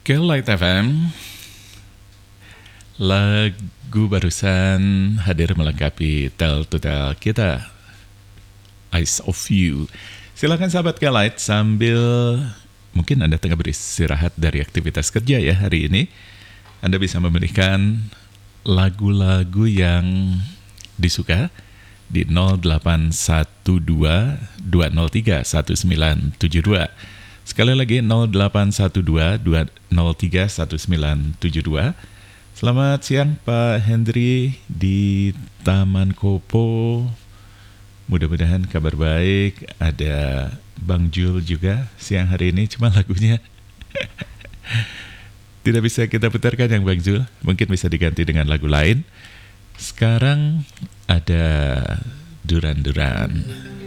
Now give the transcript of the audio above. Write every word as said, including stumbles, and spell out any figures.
Ke Light F M, lagu barusan hadir melengkapi Tell to Tell kita, Eyes of You. Silakan sahabat Ke Light, sambil mungkin Anda tengah beristirahat dari aktivitas kerja ya hari ini, Anda bisa memilihkan lagu-lagu yang disuka di nol delapan satu dua dua nol tiga satu sembilan tujuh dua. Sekali lagi nol delapan satu dua dua nol tiga satu sembilan tujuh dua. Selamat siang Pak Hendri di Taman Kopo. Mudah-mudahan kabar baik. Ada Bang Jul juga siang hari ini, cuma lagunya tidak bisa kita putarkan yang Bang Jul. Mungkin bisa diganti dengan lagu lain. Sekarang ada Duran Duran.